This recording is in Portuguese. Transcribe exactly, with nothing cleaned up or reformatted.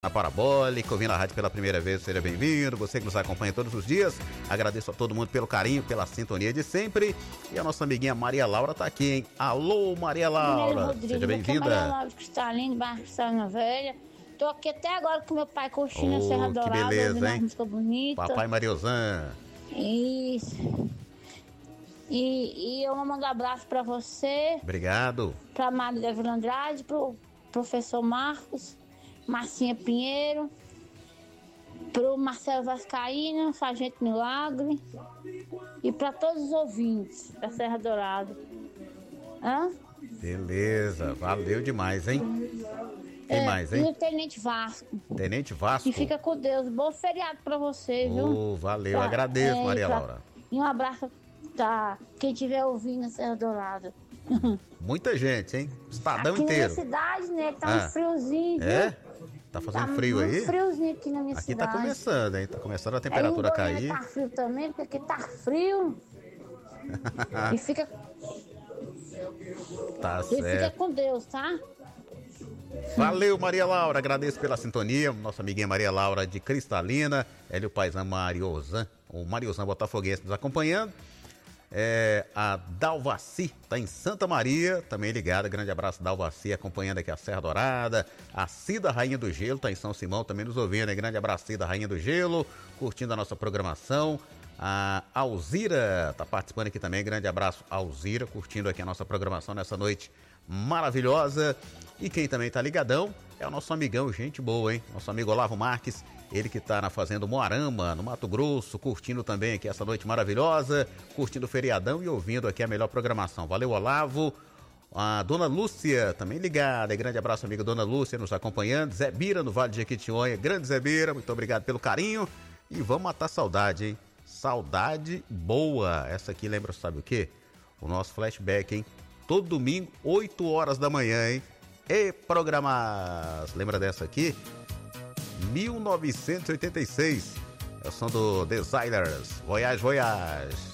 Na Parabólica, ouvindo a rádio pela primeira vez, seja bem-vindo. Você que nos acompanha todos os dias, agradeço a todo mundo pelo carinho, pela sintonia de sempre. E a nossa amiguinha Maria Laura tá aqui, hein? Alô, Maria Laura, Rodrigo, seja bem-vinda. Maria Laura de Cristalino, bairro Cristalina Velha. Tô aqui até agora com meu pai curtindo Oh, a Serra que Dourada, beleza, ouvindo hein? uma música bonita. Papai Mariozan. Isso. E, e eu vou mandar um abraço pra você, Obrigado. pra Maria da Vila Andrade, pro professor Marcos, Marcinha Pinheiro, pro Marcelo Vascaíno, Sargento Milagre e pra todos os ouvintes da Serra Dourada. Hã? Beleza, valeu demais, hein? Quem É, mais, e hein? o Tenente Vasco. Tenente Vasco. E fica com Deus. Bom feriado pra você, viu? Oh, valeu, Pra- agradeço, é, Maria pra- Laura. E um abraço pra quem estiver ouvindo a Serra Dourada. Muita gente, hein? Estadão aqui inteiro. na minha cidade, né? Tá Ah. um friozinho, viu? É? Tá fazendo Tá frio muito aí? friozinho aqui na minha Aqui cidade. tá começando, hein? Tá começando a Aí em temperatura a Goiânia cair. tá frio também, porque aqui tá frio. E fica, Tá e fica certo. com Deus, tá? Valeu, Maria Laura. Agradeço pela sintonia. Nossa amiguinha Maria Laura de Cristalina. Ela e o paizão Mariozan, o Mariozan Botafoguense nos acompanhando. É, a Dalvaci tá em Santa Maria, também ligada. Grande abraço, Dalvaci, acompanhando aqui a Serra Dourada. A Cida Rainha do Gelo tá em São Simão, também nos ouvindo. Hein? Grande abraço, Cida Rainha do Gelo, curtindo a nossa programação. A Alzira tá participando aqui também. Grande abraço, Alzira, curtindo aqui a nossa programação nessa noite maravilhosa. E quem também tá ligadão é o nosso amigão, gente boa, hein? Nosso amigo Olavo Marques, ele que tá na fazenda Moarama, no Mato Grosso, curtindo também aqui essa noite maravilhosa, curtindo o feriadão e ouvindo aqui a melhor programação. Valeu, Olavo. A Dona Lúcia também ligada. Grande abraço, amiga Dona Lúcia, nos acompanhando. Zé Bira, no Vale de Jequitinhonha. Grande Zé Bira, muito obrigado pelo carinho. E vamos matar saudade, hein? Saudade boa. Essa aqui lembra, sabe o quê? O nosso flashback, hein? Todo domingo, oito horas da manhã, hein? E programas. Lembra dessa aqui? mil novecentos e oitenta e seis. É o som do Designers. Voyage, Voyage.